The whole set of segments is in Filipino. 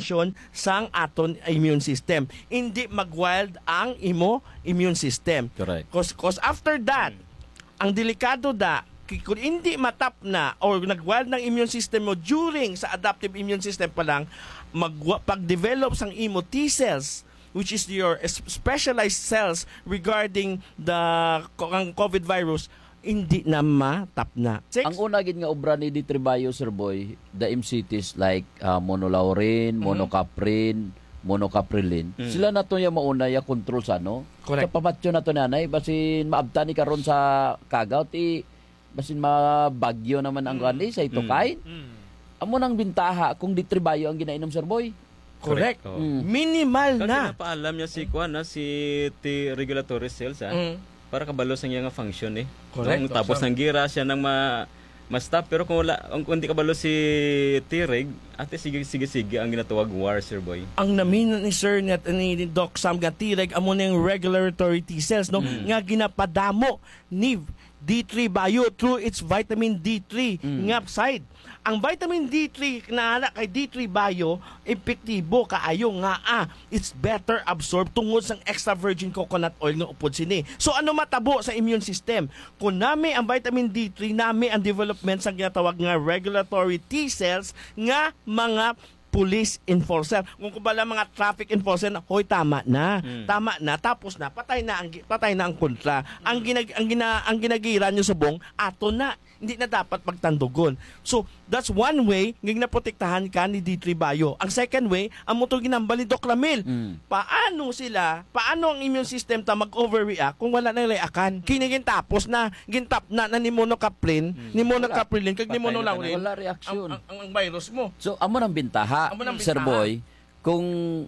function sang aton immune system. Hindi mag-wild ang immune system. Correct. Cause after that, ang delikado kung hindi matap na or nag-wild ng immune system mo during sa adaptive immune system pa lang, pag-develop sang imo T cells, which is your specialized cells regarding the COVID virus, hindi na matap na. Ang una gid nga obra ni D3 Bio, Sir Boy, the MCTs like monolaurin, monocaprin, monocaprilin. Sila na to yung mauna yung control sa ano. Correct. Sa pamatyo na to nanay, basin maabta ni karon sa kagaw, basin mabagyo naman ang gani sa cytokine. Amo nang bintaha kung D3 Bio ang ginainom, Sir Boy. Correct. Oh. Minimal na. Kasi napaalam niya si si T regulatory cells para kabalo sa nga function Correct. Tapos nang gira siya nang ma-stop, pero kung hindi kabalo si T-reg, ate sige ang ginatawag war, Sir Boy. Ang namin ni Sir ni Doc Sam nga T-reg amo na yung regulatory T cells no nga ginapadamo ni D3 Bio through its vitamin D3 nga side. Ang vitamin D3 na kay D3 Bio epektibo kaayo nga it's better absorbed tungod sang extra virgin coconut oil nga upod sini. So ano matabo sa immune system? Kung nami ang vitamin D3, nami ang development sa ginatawag nga regulatory T cells nga mga police enforcer. Kung kubala mga traffic enforcer na, hoy tama na. Tama na, tapos na patay na ang kontra. Ang ginagira nyo subong ato na. Hindi na dapat pagtandugon. So, that's one way ng naprotektahan ka ni D3 Bio. Ang second way, ang motor ginambal ni Doc Ramil. Paano ang immune system ta mag-overreact kung wala na reakan? Kinigin tapos na, gintap na ni monocaprin, kag ni monolaurin. Wala reaksyon. Ang virus mo. So, amo nang bintaha, Sir Boy, kung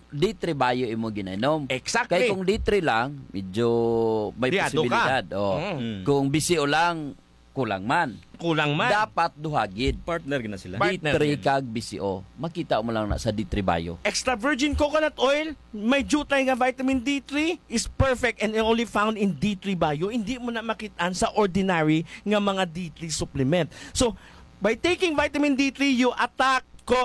D3 Bio imo ginainom. Exactly. Kaya kung D3 lang, medyo may Diado posibilidad. Kung BCO lang, kulang man. Dapat duhagid. Partner gina sila. D3 kag BCO. Makita mo lang na sa D3 Bio. Extra virgin coconut oil, may jutay nga vitamin D3 is perfect and only found in D3 Bio. Hindi mo na makitaan sa ordinary nga mga D3 supplement. So, by taking vitamin D3, you attack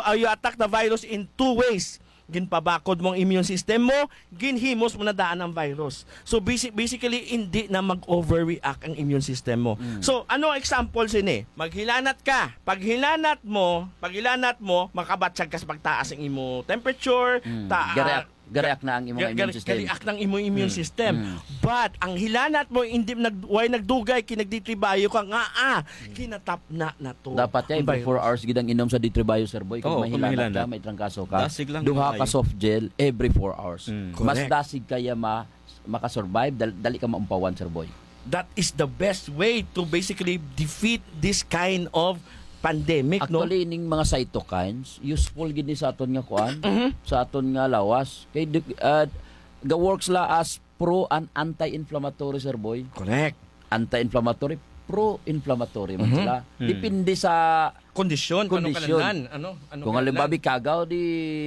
the virus in two ways. Ginpabakod mong immune system mo, ginhimos mo na daan ang virus. So basically hindi na mag-overreact ang immune system mo. So ano example sini? Maghilanat ka. Pag hilanat mo, makabatsag ka sa pagtaas ang imo temperature, Gareak na ang imong immune system. Gareak ng imong immune system. But ang hilanat mo hindi nagdugay kinag D3 Bio ka nga kinatap na to. Dapat ya every 4 hours gidang inom sa D3 Bio, Sir Boy. Kung mahilanat ka, may trangkaso ka. Duha ka soft gel every 4 hours. Mas dasig kaya makasurvive, dali ka maumpawan, Sir Boy. That is the best way to basically defeat this kind of pandemic. Actually, ning mga cytokines, useful gid ni sa aton nga kuan, sa aton nga lawas. Kay ga-works la as pro and anti-inflammatory, Sir Boy. Correct. Anti-inflammatory, pro-inflammatory man sila. Depende sa kondisyon. Kung halimbawa kagaw di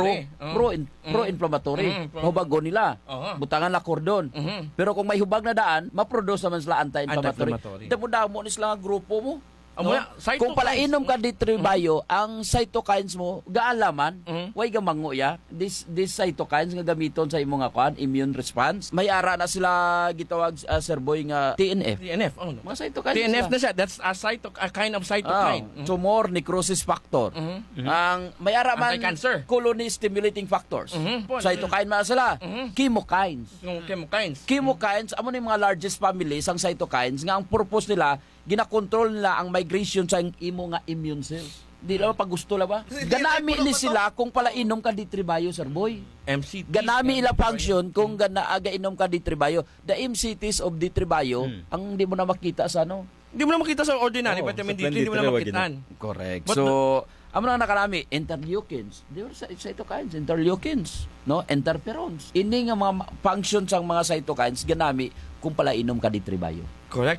pro-inflammatory. Hubagon nila. Butangan la kordon. Pero kung may hubag na daan, ma-produce naman sila anti-inflammatory. Damo ni sila nga grupo mo. Kung pala inom ka D3 Bio, ang cytokines mo gaalaman, way gamango ya. This cytokines nga gamiton sa imong immune response. May ara na sila gitawag, Sir Boy, nga TNF. Mga cytokines. TNF na siya. That's a kind of cytokine. Tumor necrosis factor. Ang may ara man anti-cancer. Colony stimulating factors. Cytokine man sila. Chemokines, amo ni mga largest family sang cytokines nga ang purpose nila ginakontrol nila ang migration sa imo nga immune cells. Di lang pag gusto la ba? Ganami ni sila kung pala inom ka D3 Bio, Sir Boy. MCT. Ganami ila function kung aga inom ka D3 Bio. The MCTs of D3 Bio, ang hindi mo na makita sa ano. Hindi mo na makita sa ordinary vitamin D3, hindi mo na makitaan. Correct. So, amo na nakarami, interleukins. Di ba sa cytokines, interleukins, no? Interferons. Ini nga mga function sang mga cytokines ganami kung pala inom ka D3 Bio. Correct, no?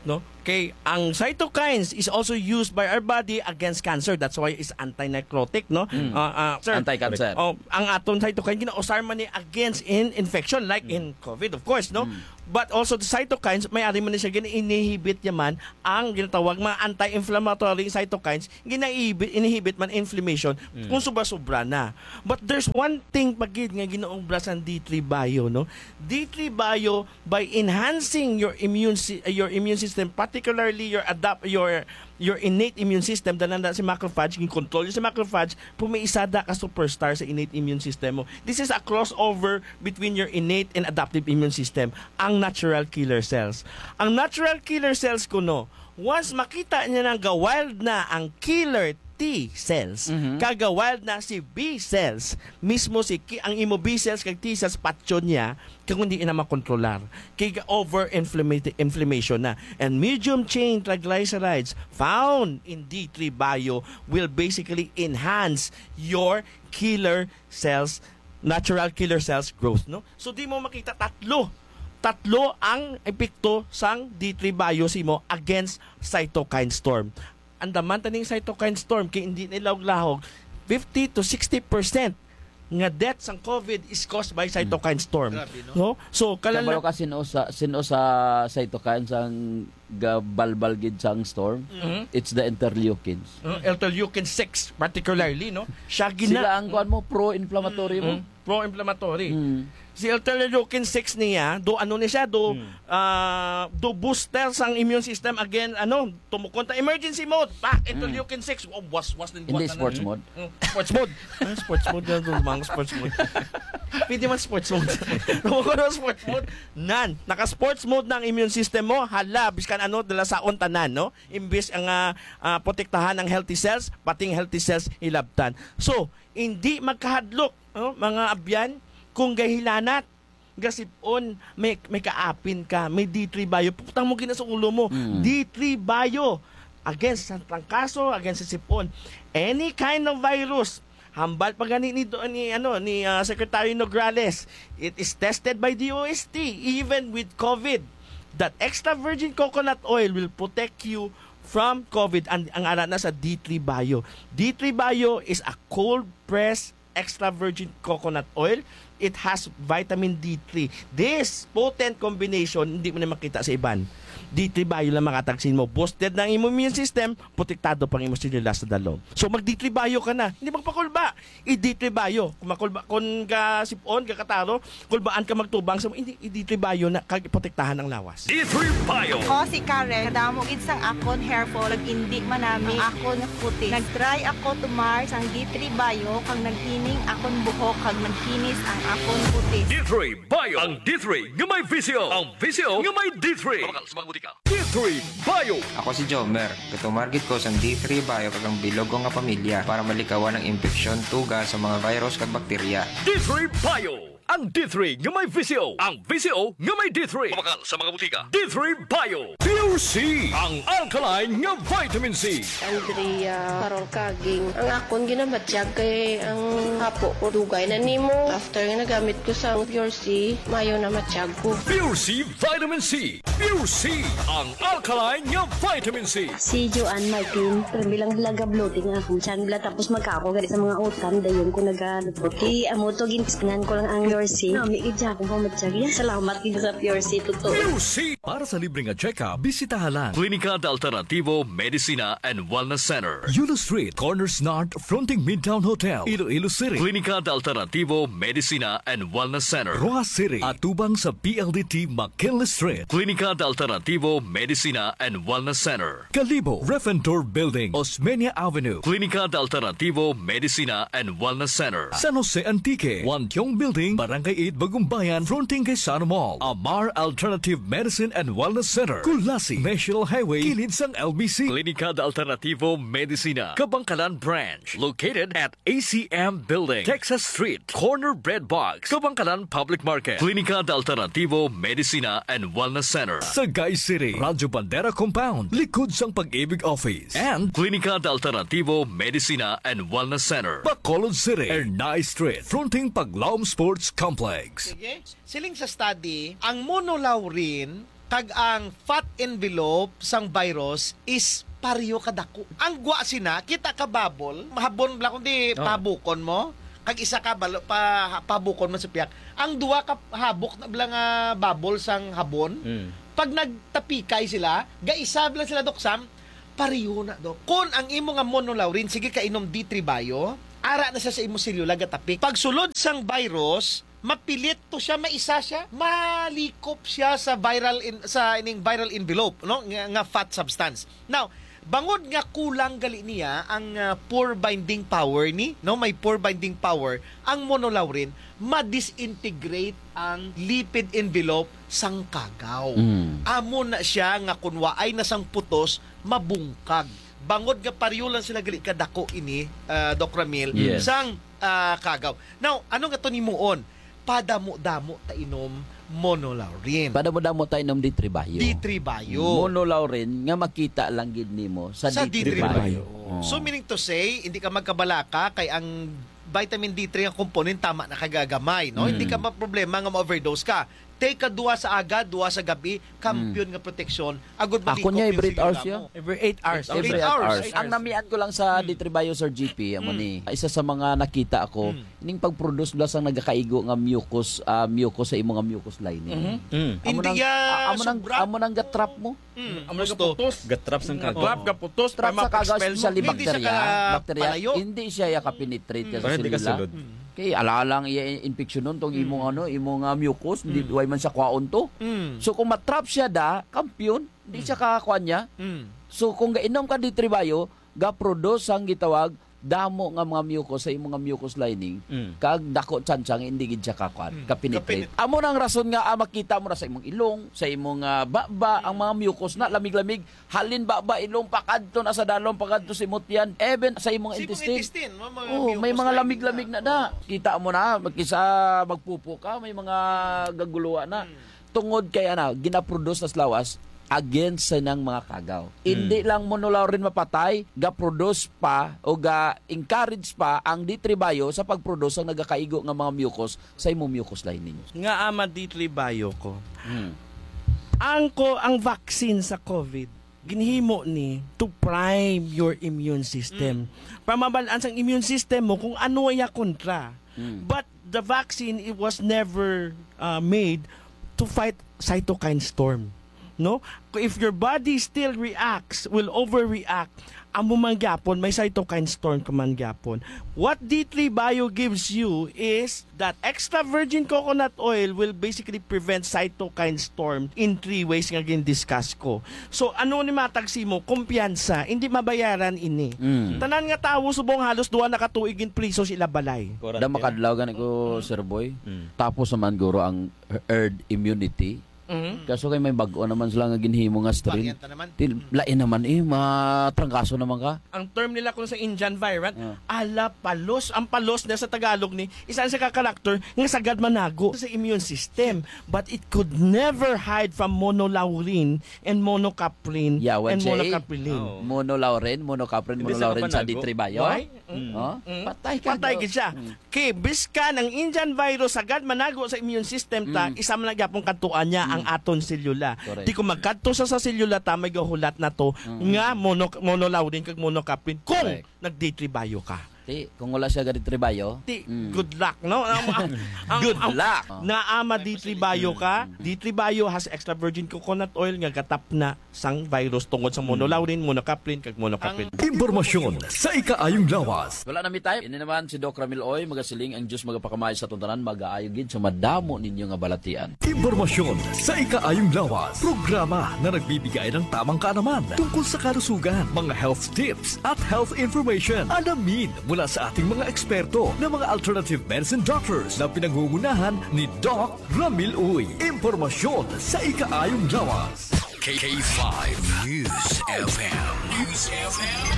Okay, ang cytokines is also used by our body against cancer. That's why it's anti-necrotic, no? Sir, Anti-cancer. Ang aton cytokine gina-usar man ni against in infection like in COVID, of course, no? But also the cytokines, may ari man ni siya inhibit yaman ang ginatawag mga anti-inflammatory cytokines, inhibit man inflammation kung sobra-sobra na. But there's one thing pagid nga ginoobra sa D3 Bio, no? D3 Bio, by enhancing your immune system, particularly your innate immune system, danan si macrophage, control si macrophage, pumiisada ka superstar sa innate immune system mo. This is a crossover between your innate and adaptive immune system, ang natural killer cells. Ang natural killer cells kuno, once makita niya nang wild na ang killer T cells, kaga-wild na si B cells, mismo ang imo B cells kag T cells patyon niya kung hindi na makontrolar. Kaya over-inflammation na. And medium chain triglycerides found in D3 Bio will basically enhance your killer cells, natural killer cells growth, no? So di mo makita tatlo ang epekto sang D3 Bio mo against cytokine storm. Ang daman taning cytokine storm kay hindi nilawlahog 50 to 60% nga deaths ang COVID is caused by cytokine storm. Grabe, no? So Kabalo ka sino sa cytokines ang gabalbal gid sang storm? It's the interleukins. Interleukin 6 particularly, no? Siya Sila ang kuan mo pro-inflammatory mo. Pro-inflammatory. Si interleukin 6 niya, do booster sang immune system again, tumukonta emergency mode. Interleukin 6, was din Hindi sports mode. Sports mode. Sports mode na doon, mga sports mode. Pwede man sports mode. Tumukonta sports mode. Naka-sports mode ng immune system mo, hala, biskan dala sa tanan, no? Imbis ang protektahan ng healthy cells, pating healthy cells ilabtan. So, hindi magkahadlok, mga abyan, kung gahilanat, gasipon, may kaapin ka, may D3 Bio, putang mo gina sa ulo mo. D3 Bio against sa trangkaso, against sa sipon. Any kind of virus, hambal pa gani ni Secretary Nograles, it is tested by DOST, even with COVID, that extra virgin coconut oil will protect you from COVID. Ang ara na sa D3 Bio. D3 Bio is a cold pressed extra virgin coconut oil. It has vitamin D3. This potent combination, hindi mo na makita sa iban. D3 Bio lang makatagsin mo. Boosted ng immune system, protektado pang imo cellulars sa dalom. So mag D3 Bio ka na. Hindi magpakulba. D3 Bio. Kung makulba, kung ka sipon, ka kataro, kulbaan ka magtubang sa hindi D3 Bio na protektahan ng lawas. D3 Bio. Ako si Karen, kadamo gid sang akon hair fall, hindi man nami akon puti. Nag-try ako tumar sang D3 Bio kang naghining akon buhok kag nagkinis ang akon puti. D3 Bio. Ang D3 nga may visyo. Ang visyo nga may D3. D3 Bio. Ako si Jomer. Katumargit ko sa D3 Bio kagang bilog ko nga pamilya para malikawan ng infeksyon, tuga sa mga virus kag bakterya. D3 Bio. Ang D3 nga may visyo. Ang visyo nga may D3. Mabakal sa mga butika. D3 Bio. Pure C. Ang alkaline nga vitamin C. Andrea Karol Kaging. Ang akon ginabatyag kay ang hapo ko dugay na nimo. After nga nagamit ko sa Pure C, mayo na matyag ko. Pure C Vitamin C. Pure C. Ang alkaline nga vitamin C. Si Joanne Martin, pero bilang laga bloating ako. Siyan bila tapos magkako gali sa mga utan, dayon ko nag-alupot. Kaya amo to, gintistingan ko lang ang Pure C. Namigidya akong pamatyag. Salamat din sa Pure C, totoo. Pure C. Para sa libreng check-up, bisitahan lang Klinika de Alternativo Medicina and Wellness Center. Yulo Street, Corners North, fronting Midtown Hotel, Iloilo City. Klinika de Alternativo Medicina and Wellness Center. Roa City, atubang sa PLDT McKinley Street. Klinika de Alternativo Medicina and Wellness Center. Kalibo, Refentor Building, Osmeña Avenue. Klinika de Alternativo Medicina and Wellness Center. San Jose Antique, Wantiong Building, Barangay 8, Bagumbayan, fronting kay Sano Mall. Amar Alternative Medicine and Wellness Center. Kulasi, National Highway, kilid sang LBC. Klinika de Alternativo Medicina, Kabangkalan Branch. Located at ACM Building, Texas Street, Corner Bread Box, Kabangkalan Public Market. Klinika de Alternativo Medicina and Wellness Center. Sagay City, Radyo Bandera Compound, likod sang Pag-ibig Office. And Klinika de Alternativo Medicina and Wellness Center. Bacolod City, Ernay Street, fronting Paglaom Sports Complex. Sige. Siling sa study, ang monolaurin kag ang fat envelope sang virus is pariyo kadako. Ang gwa sina, kita ka bubble, mahabon bla kundi pabukon mo, kag isa ka pabukon mo sa piyak. Ang duwa ka habok na bla nga bubble sang habon, pag nagtapikay sila, gaisa bla sila doksam, pariyo na do. Kung ang imo nga monolaurin, sige ka inom D3 Bio, ara na siya sa imo selula gatapik. Pag sulod sang virus, mapilit to siya, maisa siya, malikop siya sa viral envelope, no? Nga fat substance. Now, bangod nga kulang gali niya ang pore binding power ni, no? May pore binding power ang monolaurin, ma-disintegrate ang lipid envelope sang kagaw. Amo na siya nga kunwa ay nasang putos, mabungkag. Bangod nga pariyulan sila gali kadako ini, Doc Ramil, sang kagaw. Now, ano nga to ni muon? Padamo-damo ta inom monolaurin. Padamo-damo ta inom D3 Bio. D3 Bio. Monolaurin nga makita lang gid nimo sa D3 Bio. So meaning to say, hindi ka magkabalaka kay ang vitamin D3 ang component tama na kagagamay, no? Hindi ka maproblema nga ma-overdose ka. Take ka duwa sa aga, duwa sa gabi, kampiyon nga proteksyon. Agud malikop. Ako niya every 8 hours ya. Every 8 hours. Every 8 hours. Ang namian ko lang sa D3 Bio Sir GP, amo ni isa sa mga nakita ako, ining pag-produce blas ang nagakaigo nga mucus sa imong nga mucus lining. Amo nang gatrap mo. Amo gaputos. Gatrap sang kagaw. Gatrap gaputos Trap sa kagaw especially Hindi siya bacteria. Hindi siya ka-penetrate sa selula. Kay alalang infection nun tong imong imong mucus, hindi duway man siya kwaon to. So kung matrap siya kampiyon, hindi siya kakakuan niya. So kung gainom ka D3 Bio, ga-produce ang gitawag damo nga mga mucus sa imong nga mucus lining, kag dako tsansang hindi gid siya ka-penetrate. Amo nang rason nga makita mo na sa imong ilong, sa imong baba, ang mga mucus na lamig-lamig, halin baba ilong pakadto na sa dalom pakadto sa imotyan, even sa imong intestine. May mga lamig-lamig na. Kita mo na magkisa magpupo ka, may mga gaguluwa na. Tungod kay gina-produce nas lawas against sa nang mga kagaw. Hindi lang monolaurin mapatay, ga-produce pa o ga-encourage pa ang D3 Bio sa pag-produce ang nagakaigo nga mga mucus sa imong mucus lining. Nga ama D3 Bio ko. Ang vaccine sa COVID, ginhimo ni to prime your immune system. Pamabalaan sang immune system mo kung ano ay kontra. But the vaccine, it was never made to fight cytokine storm. No? If your body still will overreact, amo man gyapon, may cytokine storm ka man gyapon. What D3 Bio gives you is that extra virgin coconut oil will basically prevent cytokine storm in 3 ways nga gin-discuss ko. So, ano ni matagsi mo? Kumpiyansa, hindi mabayaran ini. Tanan nga tawo subong halos duwa na katuig in priso sila balay. Da makadlaw gani ko, Sir Boy. Tapos naman guro ang herd immunity. Kaso kay may bago naman sila nga ginhimo nga strain. Lain naman matrangkaso naman ka. Ang term nila kung sa Indian variant, ala palos. Ang palos na sa Tagalog ni, isang sa karakter nga sagad manago sa immune system. But it could never hide from monolaurin and monocaprin and monocaprilin. Monolaurin sa D3 Bio. Patay siya. Kay biska ng Indian virus sagad manago sa immune system ta, isa man gyapon katuan niya ang aton selula. Di ko magkadto sa selula ta may gahulat na to nga monolaurin kag monocaprin kung nag-D3 Bio ka. Kung wala siya D3 Bio, good luck, no? Good luck. Naama D3 Bio ka, D3 Bio has extra virgin coconut oil nga gatap na sang virus tungod sa monolaurin, monocaprin kag monocaprin. Impormasyon sa ikaayong lawas. Wala na mi tayo. Ini naman si Doc Ramil Oy, magasiling ang Diyos magapakamay sa tuntanan, mag-aayo gid sa madamo ninyo nga balatian. Impormasyon sa ikaayong lawas. Programa na nagbibigay ng tamang kaalaman tungkol sa kalusugan, mga health tips at health information. Alamin mula sa ating mga eksperto na mga alternative medicine doctors na pinangungunahan ni Doc Ramil Uy. Impormasyon sa ikaayong lawas. K5 News FM.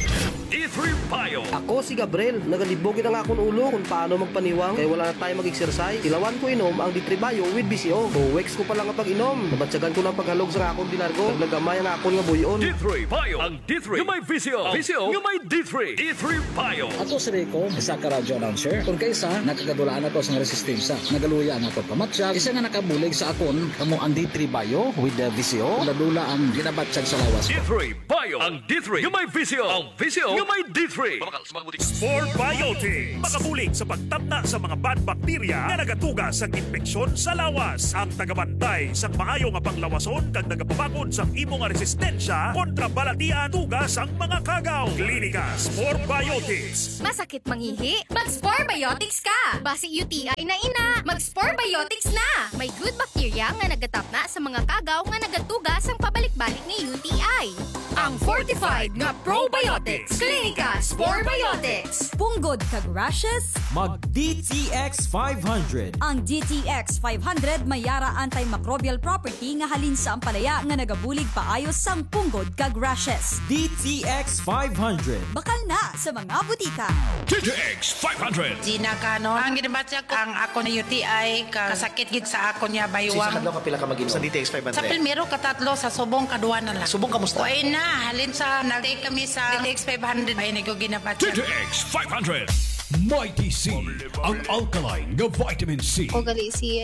D3 Bio. Ako si Gabriel, nagalibogin ang akong ulo kung paano magpaniwang kaya wala na tayo mag-exercise. Ilawan ko inom ang D3 Bio with BCO. 2 weeks ko pa lang ang pag-inom. Nabatsagan ko ng paghalog sa akong dinargo. Naglagamay ang akong nga buyon. D3 Bio. Ang D3 nga may VCO. VCO nga may D3. D3 Bio. Ato si Rico, isa ka radyo announcer. Kung kaysa, nakagadulaan ako sa resistensya. Nagaluya ang ako pamatsyag. Isa nga nakabulig sa akon, kamo ang D3 Bio with the VCO. Ladula ang ginabatsyag sa lawas. D3 Bio. Ang D3 nga may VCO. Ang VCO nga may D3. Sport Biotics. Makabulig sa pagtabna sa mga bad bakterya na nagatuga sa infeksyon sa lawas. Ang tagabantay sa maayo nga panglawason kag nagapabakod sa imo nga resistensya kontra balatian tuga sang mga kagaw. Klinika Sport Biotics. Masakit mangihi? Mag-Sport Biotics ka! Basi UTI na ina, mag-Sport Biotics na! May good bacteria nga nagatapna sa mga kagaw nga nagatuga sang pabalik-balik ni UTI. Ang fortified nga probiotics. Klinika Sport Biotics. Punggod kag rashes? Mag DTX 500. Ang DTX 500 mayara antimicrobial property nga halin sa ampalaya nga nagabulig paayos sang punggod kag rashes. DTX 500. Bakal na sa mga butika. DTX 500. Gina Kano, ang ginabatsa ko ang ako na UTI kasakit gid sa ako niya baywang. Sa kadlaw kapila ka mag-inom sa DTX 500. Sa primero katatlo sa subong kadua na lang. Subong kamusta? Oy na, halin sa nag-take kami sa DTX 500 ay nigo ginabatsa. DTX 500. Mighty C, ang alkaline nga vitamin C. O gali si